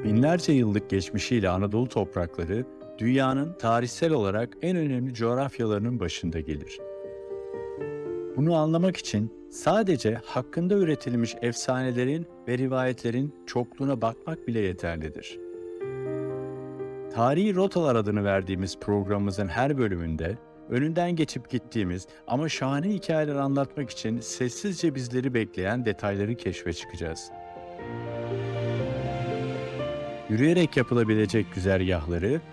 Binlerce yıllık geçmişiyle Anadolu toprakları, dünyanın tarihsel olarak en önemli coğrafyalarının başında gelir. Bunu anlamak için sadece hakkında üretilmiş efsanelerin ve rivayetlerin çokluğuna bakmak bile yeterlidir. Tarihi Rotalar adını verdiğimiz programımızın her bölümünde önünden geçip gittiğimiz ama şahane hikayeler anlatmak için sessizce bizleri bekleyen detayları keşfe çıkacağız. Yürüyerek yapılabilecek güzergahları,